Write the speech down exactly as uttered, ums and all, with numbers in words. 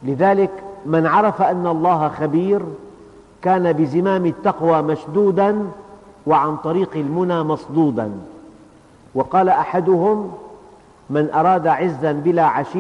لذلك من عرف أن الله خبير كان بزمام التقوى مشدودا وعن طريق المنى مصدودا. وقال أحدهم: من أراد عزا بلا عشيرة